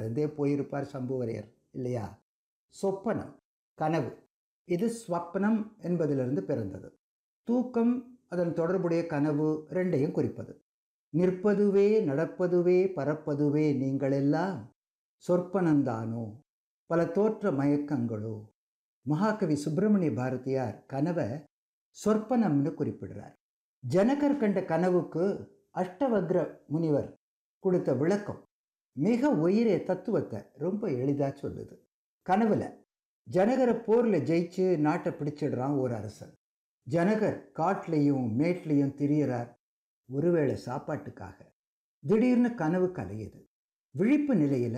மறந்தே போயிருப்பார் சம்புவரையர் இல்லையா? சொப்பனம், கனவு. இது ஸ்வப்னம் என்பதிலிருந்து பிறந்தது. தூக்கம், அதன் தொடர்புடைய கனவு ரெண்டையும் குறிப்பது. நிற்பதுவே நடப்பதுவே பறப்பதுவே நீங்களெல்லாம் சொற்பனந்தானோ, பல தோற்ற மயக்கங்களோ. மகாகவி சுப்பிரமணிய பாரதியார் கனவை சொற்பனம்னு குறிப்பிடுறார். ஜனகர் கண்ட கனவுக்கு அஷ்டவக்ர முனிவர் கொடுத்த விளக்கம் மிக உயரிய தத்துவத்தை ரொம்ப எளிதாக சொல்லுது. கனவுல ஜனகரை போரில் ஜெயிச்சு நாட்டை பிடிச்சிடுறான் ஒரு அரசன். ஜனகர் காட்டிலையும் மேட்லையும் திரியறார், ஒருவேளை சாப்பாட்டுக்காக. திடீர்னு கனவு கலையுது. விழிப்பு நிலையில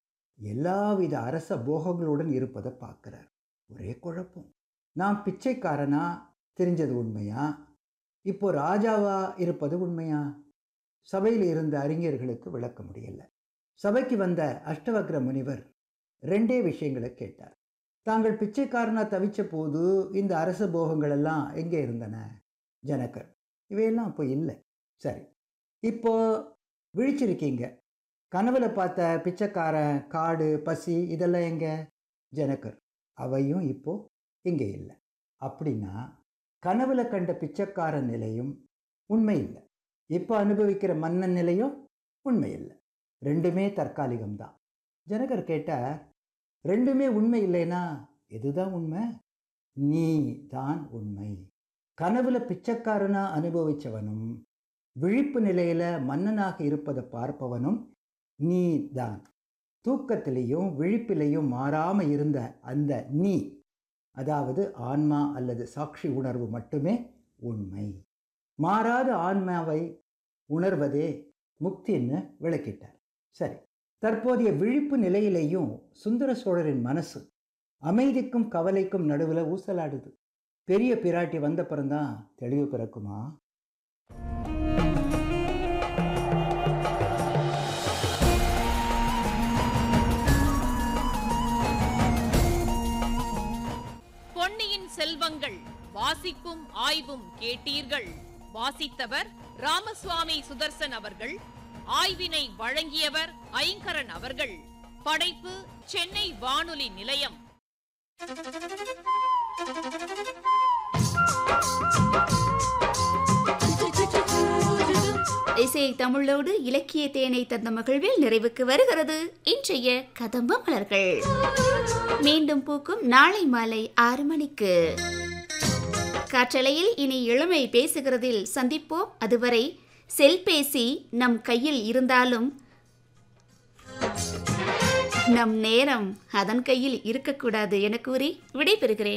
எல்லாவித அரச போகங்களுடன் இருப்பதை பார்க்கிறார். ஒரே குழப்பம். நான் பிச்சைக்காரனா தெரிஞ்சது உண்மையா? இப்போ ராஜாவா இருப்பது உண்மையா? சபையில் இருந்த அறிஞர்களுக்கு விளக்க முடியல. சபைக்கு வந்த அஷ்டவக்ர முனிவர் ரெண்டே விஷயங்களை கேட்டார். தாங்கள் பிச்சைக்காரனா தவிச்ச போது இந்த அரச போகங்கள் எல்லாம் எங்கே இருந்தன? ஜனகர், இவையெல்லாம் அப்போ இல்லை. சரி, இப்போ விழிச்சிருக்கீங்க. கனவுல பார்த்த பிச்சைக்காரன், காடு, பசி இதெல்லாம் எங்க? ஜனகர், அவையும் இப்போ இங்கே இல்லை. அப்படின்னா கனவுல கண்ட பிச்சைக்காரன் நிலையும் உண்மை இல்லை, இப்போ அனுபவிக்கிற மன்னன் நிலையும் உண்மை இல்லை. ரெண்டுமே தற்காலிகம்தான். ஜனகர் கேட்டார், ரெண்டுமே உண்மை இல்லைன்னா எதுதான் உண்மை? நீ தான் உண்மை. கனவுல பிச்சைக்காரனா அனுபவிச்சவனும் விழிப்பு நிலையில மன்னனாக இருப்பதை பார்ப்பவனும் நீ தான். தூக்கத்திலையும் விழிப்பிலையும் மாறாம இருந்த அந்த நீ, அதாவது ஆன்மா அல்லது சாட்சி உணர்வு மட்டுமே உண்மை. மாறாத ஆன்மாவை உணர்வதே முக்தின்னு விளக்கிட்டார். சரி, தற்போதைய விழிப்பு நிலையிலேயும் சுந்தர சோழரின் மனசு அமைதிக்கும் கவலைக்கும் நடுவில் ஊசலாடுது. பெரிய பிராட்டி வந்த பிறந்தான் தெளிவு பிறக்குமா? பொன்னியின் செல்வங்கள் வாசிப்பும் ஆய்வும் கேட்டீர்கள். வாசித்தவர் ராமசுவாமி சுதர்சன் அவர்கள். ஆய்வினை வழங்கியவர் ஐங்கரன் அவர்கள். படைப்பு சென்னை வானொலி நிலையம். இசை தமிழோடு இலக்கிய தேனை தந்த மகிழ்வில் நிறைவுக்கு வருகிறது இன்றைய கதம்ப மலர்கள். மீண்டும் பூக்கும் நாளை மாலை 6 மணிக்கு. காற்றலையில் இனி இளமை பேசுகிறதில் சந்திப்போம். அதுவரை செல்பேசி நம் கையில் இருந்தாலும் நம் நேரம் அதன் கையில் இருக்கக்கூடாது என கூறி விடைபெறுகிறேன்.